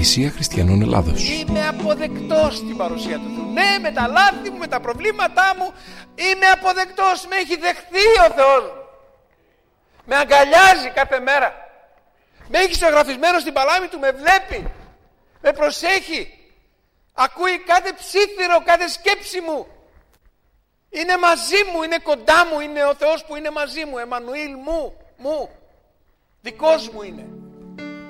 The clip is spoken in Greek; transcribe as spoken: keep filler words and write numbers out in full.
Εκκλησία Χριστιανών Ελλάδος. Είμαι αποδεκτός στην παρουσία του Θεού. Ναι, με τα λάθη μου, με τα προβλήματά μου, είμαι αποδεκτός. Με έχει δεχθεί ο Θεός. Με αγκαλιάζει κάθε μέρα. Με έχει ζωγραφισμένο στην παλάμη του, με βλέπει. Με προσέχει. Ακούει κάθε ψίθυρο, κάθε σκέψη μου. Είναι μαζί μου, είναι κοντά μου, είναι ο Θεός που είναι μαζί μου. Εμμανουήλ μου, μου. Δικός μου είναι.